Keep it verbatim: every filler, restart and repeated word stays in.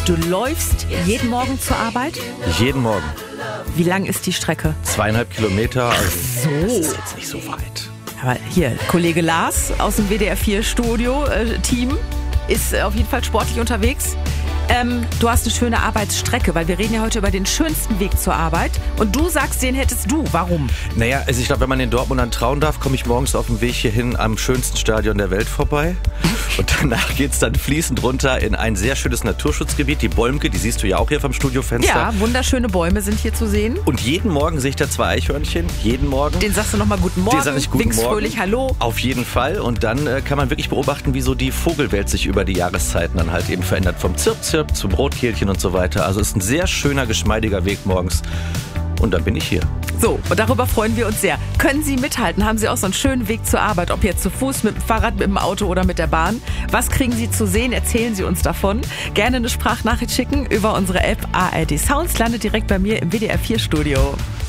Du läufst jeden Morgen zur Arbeit? Jeden Morgen. Wie lang ist die Strecke? Zweieinhalb Kilometer. Also So. Das ist jetzt nicht so weit. Aber hier, Kollege Lars aus dem W D R vier Studio-Team ist auf jeden Fall sportlich unterwegs. Ähm, du hast eine schöne Arbeitsstrecke, weil wir reden ja heute über den schönsten Weg zur Arbeit. Und du sagst, den hättest du. Warum? Naja, also ich glaube, wenn man den Dortmundern trauen darf, komme ich morgens auf dem Weg hierhin am schönsten Stadion der Welt vorbei. Und danach geht es dann fließend runter in ein sehr schönes Naturschutzgebiet, die Bolmke, die siehst du ja auch hier vom Studiofenster. Ja, wunderschöne Bäume sind hier zu sehen. Und jeden Morgen sehe ich da zwei Eichhörnchen, jeden Morgen. Den sagst du nochmal guten Morgen, Den sag ich guten winkst Morgen. fröhlich Hallo. Auf jeden Fall. Und dann äh, kann man wirklich beobachten, wie so die Vogelwelt sich über die Jahreszeiten dann halt eben verändert. Vom Zirp-Zirp zum Rotkehlchen und so weiter. Also ist ein sehr schöner, geschmeidiger Weg morgens. Und dann bin ich hier. So, und darüber freuen wir uns sehr. Können Sie mithalten? Haben Sie auch so einen schönen Weg zur Arbeit? Ob jetzt zu Fuß, mit dem Fahrrad, mit dem Auto oder mit der Bahn? Was kriegen Sie zu sehen? Erzählen Sie uns davon. Gerne eine Sprachnachricht schicken über unsere App A R D Sounds. Landet direkt bei mir im W D R vier Studio.